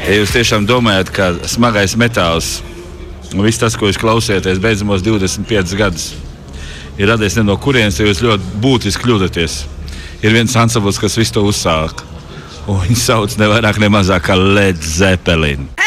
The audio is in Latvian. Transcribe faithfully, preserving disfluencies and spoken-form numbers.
Ja jūs tiešām domājat, ka smagais metāls un viss tas, ko jūs klausieties beidzamos divdesmit piecus gadus, ir radies ne no kurienes, jo jūs ļoti būtiski kļūdaties. Ir viens ansambls, kas visu to uzsāk, un viņi sauc ne vairāk ne mazāk kā Led Zeppelin.